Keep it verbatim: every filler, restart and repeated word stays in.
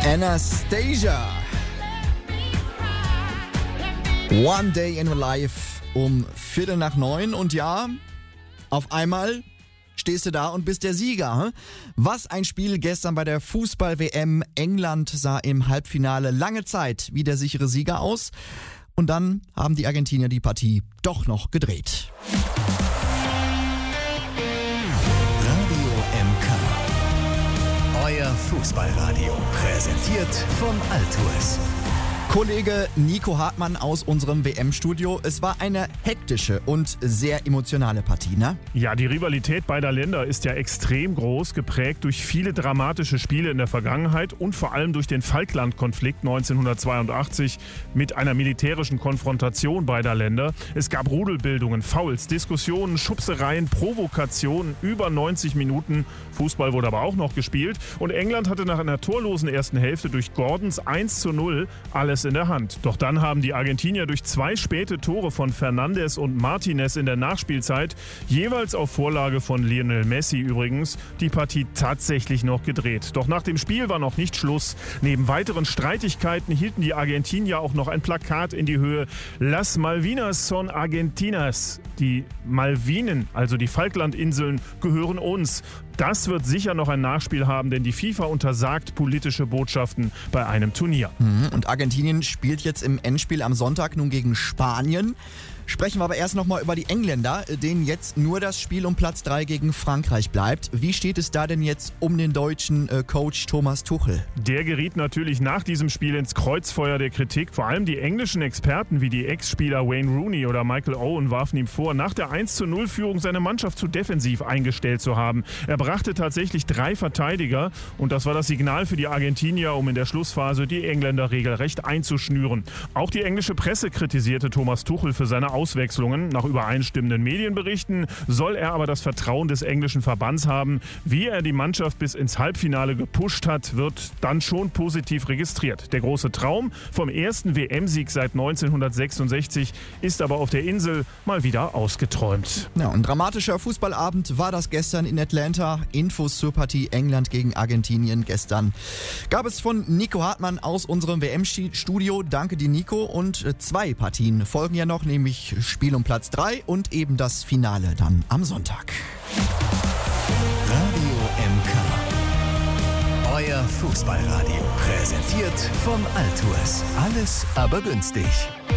Anastasia. One Day in Life um Viertel nach neun. Und ja, auf einmal stehst du da und bist der Sieger. Was ein Spiel gestern bei der Fußball-W M. England sah im Halbfinale lange Zeit wie der sichere Sieger aus. Und dann haben die Argentinier die Partie doch noch gedreht. Radio M K. Euer Fußballradio. Präsentiert von Altours. Kollege Nico Hartmann aus unserem W M-Studio. Es war eine hektische und sehr emotionale Partie, ne? Ja, die Rivalität beider Länder ist ja extrem groß, geprägt durch viele dramatische Spiele in der Vergangenheit und vor allem durch den Falkland-Konflikt neunzehnhundertzweiundachtzig mit einer militärischen Konfrontation beider Länder. Es gab Rudelbildungen, Fouls, Diskussionen, Schubsereien, Provokationen, über neunzig Minuten. Fußball wurde aber auch noch gespielt und England hatte nach einer torlosen ersten Hälfte durch Gordons eins zu null alles in der Hand. Doch dann haben die Argentinier durch zwei späte Tore von Fernandes und Martinez in der Nachspielzeit, jeweils auf Vorlage von Lionel Messi übrigens, die Partie tatsächlich noch gedreht. Doch nach dem Spiel war noch nicht Schluss. Neben weiteren Streitigkeiten hielten die Argentinier auch noch ein Plakat in die Höhe. Las Malvinas son Argentinas. Die Malvinen, also die Falklandinseln, gehören uns. Das wird sicher noch ein Nachspiel haben, denn die FIFA untersagt politische Botschaften bei einem Turnier. Und Argentinien spielt jetzt im Endspiel am Sonntag nun gegen Spanien. Sprechen wir aber erst nochmal über die Engländer, denen jetzt nur das Spiel um Platz drei gegen Frankreich bleibt. Wie steht es da denn jetzt um den deutschen äh, Coach Thomas Tuchel? Der geriet natürlich nach diesem Spiel ins Kreuzfeuer der Kritik. Vor allem die englischen Experten wie die Ex-Spieler Wayne Rooney oder Michael Owen warfen ihm vor, nach der eins zu null Führung seine Mannschaft zu defensiv eingestellt zu haben. Er brachte tatsächlich drei Verteidiger und das war das Signal für die Argentinier, um in der Schlussphase die Engländer regelrecht einzuschnüren. Auch die englische Presse kritisierte Thomas Tuchel für seine Auswechslungen. Nach übereinstimmenden Medienberichten soll er aber das Vertrauen des englischen Verbands haben. Wie er die Mannschaft bis ins Halbfinale gepusht hat, wird dann schon positiv registriert. Der große Traum vom ersten W M-Sieg seit neunzehnhundertsechsundsechzig ist aber auf der Insel mal wieder ausgeträumt. Ja, ein dramatischer Fußballabend war das gestern in Atlanta. Infos zur Partie England gegen Argentinien gestern gab es von Nico Hartmann aus unserem W M-Studio. Danke dir, Nico. Und zwei Partien folgen ja noch, nämlich Spiel um Platz drei und eben das Finale dann am Sonntag. Radio M K. Euer Fußballradio. Präsentiert von Altours. Alles aber günstig.